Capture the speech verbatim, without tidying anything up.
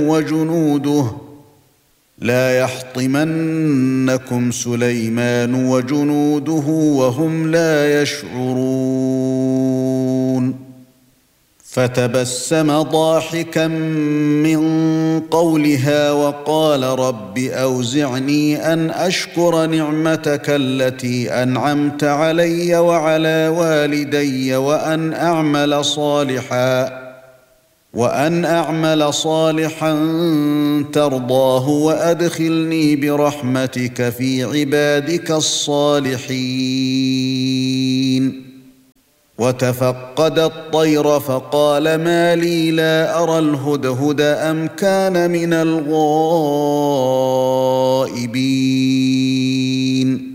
وجنوده لا يحطمنكم سليمان وجنوده وهم لا يشعرون فتبسم ضاحكا من قولها وقال رب أوزعني أن أشكر نعمتك التي أنعمت علي وعلى والدي وأن أعمل صالحا وأن أعمل صالحا ترضاه وأدخلني برحمتك في عبادك الصالحين وتفقد الطير فقال ما لي لا أرى الهدهد أم كان من الغائبين